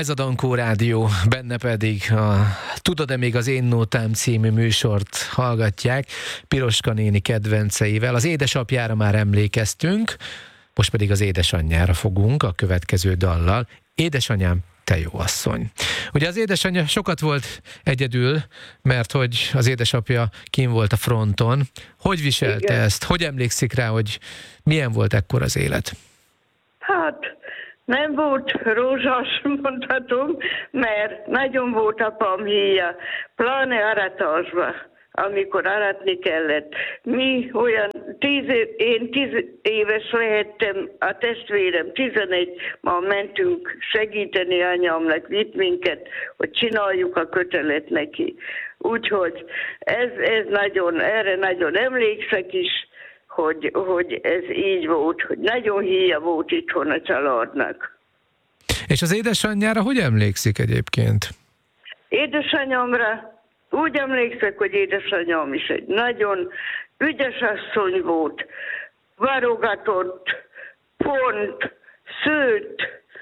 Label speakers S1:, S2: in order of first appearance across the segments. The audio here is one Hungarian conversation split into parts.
S1: Ez a Dankó Rádió, benne pedig Tudod-e még az én nótám című műsort hallgatják Piroska néni kedvenceivel. Az édesapjára már emlékeztünk, most pedig az édesanyjára fogunk a következő dallal. Édesanyám, te jó asszony. Ugye az édesanyja sokat volt egyedül, mert hogy az édesapja kín volt a fronton. Hogy viselte ezt? Hogy emlékszik rá, hogy milyen volt ekkor az élet?
S2: Hát nem volt rózsas, mondhatom, mert nagyon volt apám híja, pláne aratásba, amikor aratni kellett. Mi olyan én 10 éves lehettem, a testvérem 11, ma mentünk segíteni anyámnak, vitt minket, hogy csináljuk a kötelet neki. Úgyhogy erre nagyon emlékszek is, hogy ez így volt, hogy nagyon híja volt itthon a családnak.
S1: És az édesanyjára hogy emlékszik egyébként?
S2: Édesanyámra úgy emlékszek, hogy édesanyám is egy nagyon ügyes asszony volt, válogatott, pont, szőtt,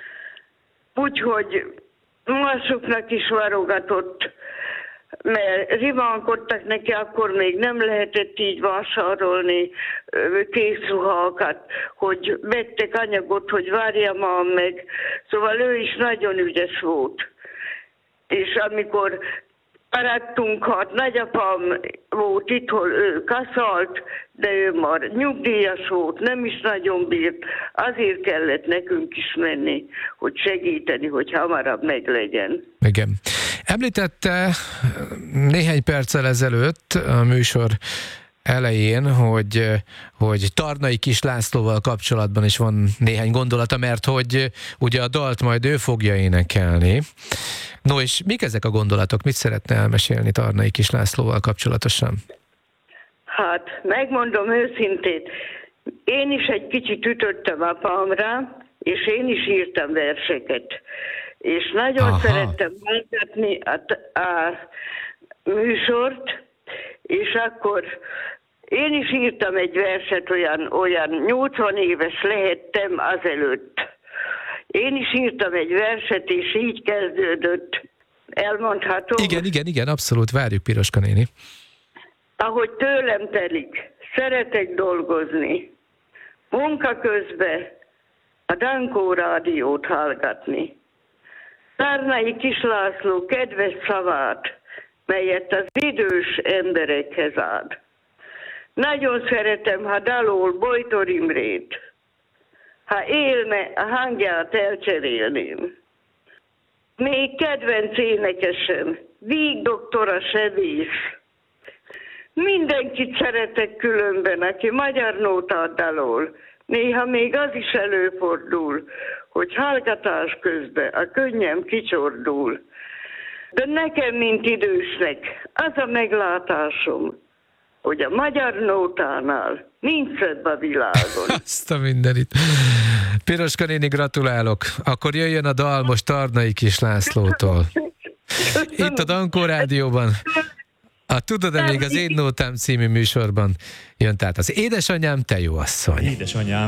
S2: úgyhogy másoknak is válogatott, mert rivánkodtak neki, akkor még nem lehetett így vásárolni készruhákat, hogy vettek anyagot, hogy várjam meg. Szóval ő is nagyon ügyes volt. És amikor arattunk, hát nagyapám volt itthon, ő kaszalt, de ő már nyugdíjas volt, nem is nagyon bírt, azért kellett nekünk is menni, hogy segíteni, hogy hamarabb meglegyen.
S1: Igen. Említette néhány perccel ezelőtt a műsor elején, hogy Tarnai Kis Lászlóval kapcsolatban is van néhány gondolata, mert hogy ugye a dalt majd ő fogja énekelni. No, és mik ezek a gondolatok? Mit szeretne elmesélni Tarnai Kis Lászlóval kapcsolatosan?
S2: Hát, megmondom őszintén, én is egy kicsit ütöttem apámra, és én is írtam verseket. És nagyon szerettem hallgatni a műsort, és akkor én is írtam egy verset, olyan 80 éves lehettem azelőtt. Én is írtam egy verset, és így kezdődött. Elmondhatom?
S1: Igen, abszolút, várjuk, Piroska néni.
S2: Ahogy tőlem telik, szeretek dolgozni, munka közben a Dankó Rádiót hallgatni. Tarnai Kis László kedves szavát, melyet az idős emberekhez ad. Nagyon szeretem, ha dalol Bojtor Imrét, ha élne, a hangját elcserélném. Még kedvenc énekesem, Víg doktora Sevész. Mindenkit szeretek különben, aki magyar nótát dalol. Néha még az is előfordul, hogy hallgatás közben a könnyem kicsordul. De nekem, mint idősnek, az a meglátásom, hogy a magyar nótánál nincs szebb a világon.
S1: Azt a mindenit. Piroska néni, gratulálok. Akkor jöjjön a dal most Tarnai Kis Lászlótól. Itt a Dankó Rádióban. A Tudod-e még az én nótám című műsorban jön tehát az Édesanyám, te jó asszony.
S3: Édesanyám.